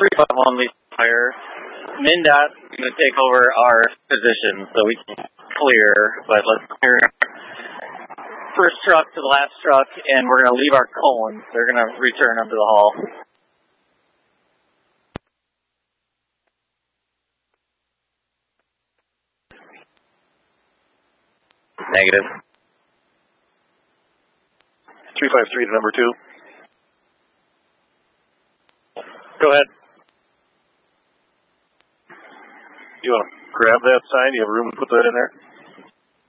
351 lead fire. MnDOT is going to take over our position so we can clear, but let's clear first truck to the last truck, and we're going to leave our cones. They're going to return them to the hall. Negative. 353 to number 2. Go ahead. You want to grab that sign? You have room to put that in there?